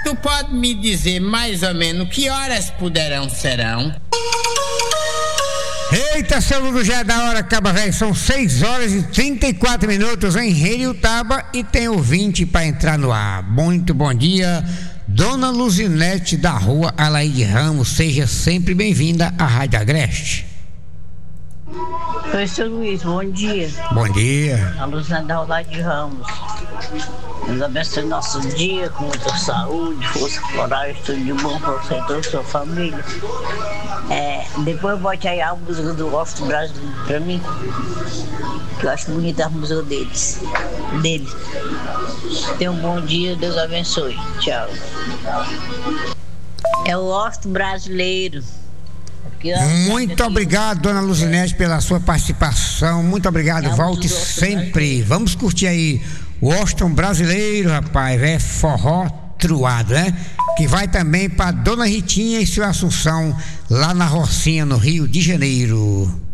Tu pode me dizer mais ou menos que horas serão? Eita, seu Lulu, já é da hora, caba velho. São 6 horas e 34 minutos em Heriutaba e tem ouvinte para entrar no ar. Muito bom dia, Dona Luzinete da rua Alaide Ramos. Seja sempre bem-vinda à Rádio Agreste. Oi, seu Luiz, bom dia. Bom dia. A Luzinete da Alaide Ramos. Deus abençoe nosso dia com muita saúde, força, coragem, tudo de bom para você e toda a sua família. Depois bote aí a música do Off Brasil pra mim, que eu acho bonita a música deles. Tenha um bom dia, Deus abençoe. Tchau. É o Off Brasileiro. Muito obrigado, Dona Luzinete, pela sua participação. Muito obrigado, volte sempre. Vamos curtir aí o Austin Brasileiro, rapaz. É forró truado, né? Que vai também para Dona Ritinha e sua Assunção, lá na Rocinha, no Rio de Janeiro.